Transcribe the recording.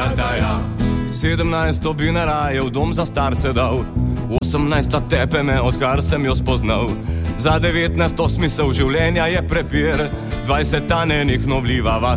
brata, ja. 17 bi naraje v dom za starce dal, 18 tepe me, odkar sem jo spoznal. Za 19 smisel življenja je prepir, 20 nenih nobljiva vas